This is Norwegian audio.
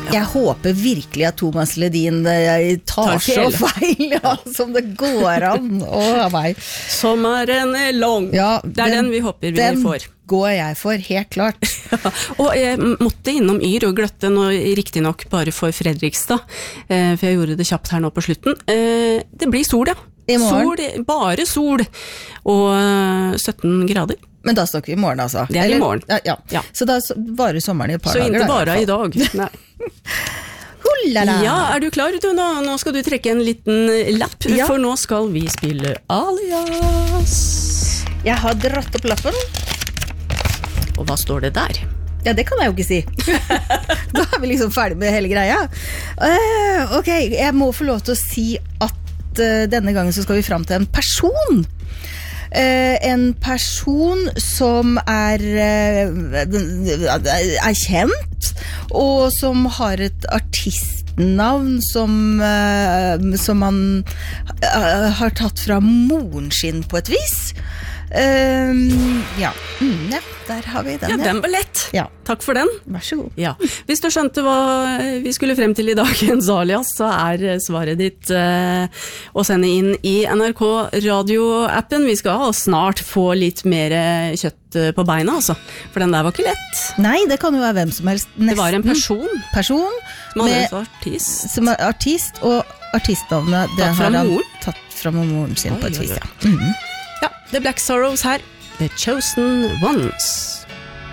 Jeg håper virkelig at Thomas Ledin tar så feil, som det går an å ha meg. Sommeren lang. Ja, det den vi håper vi får. Går jeg for, helt klart. Og jeg måtte innom Yr og gløtte nå, riktig nok bare for Fredrikstad, for jeg gjorde det kjapt her nå på slutten. Det blir sol, ja. Sol, bare sol, og 17 grader. Men da snakker vi i morgen, altså. Det I morgen. Ja. Så da varer sommeren I et par dager. Så ikke bare I dag. Nei. Ja, du klar? Nå skal du trekke en liten lapp, for nå skal vi spille Alias. Jeg har dratt opp lappen. Og hva står det der? Ja, det kan jeg jo ikke si. Da vi liksom ferdig med hele greia. Ok, jeg må få lov til å si at denne gangen så skal vi frem til en person. En person som kjent, og som har et artistnavn som han har tatt fra moren sin på et vis. Ja, der har vi den. Ja, den var lett. Ja. Takk for den. Vær så god. Ja. Hvis du skjønte hva vi skulle frem til I dagens Alias, så svaret ditt å sende inn I NRK Radio-appen. Vi skal snart få litt mer kjøtt på beina, altså. For den der var ikke lett. Nei, det kan jo være hvem som helst. Nesten. Det var en person som hadde artist. Som artist, og artistnavnet det har han tatt fra moren sin på et vis. Ja. Ja, The Black Sorrows her, The Chosen Ones.